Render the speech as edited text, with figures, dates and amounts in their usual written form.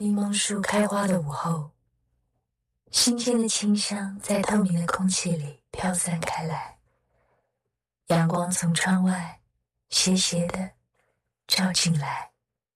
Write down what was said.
柠檬树开花的午后，新鲜的清香在透明的空气里飘散开来，阳光从窗外斜斜地照进来。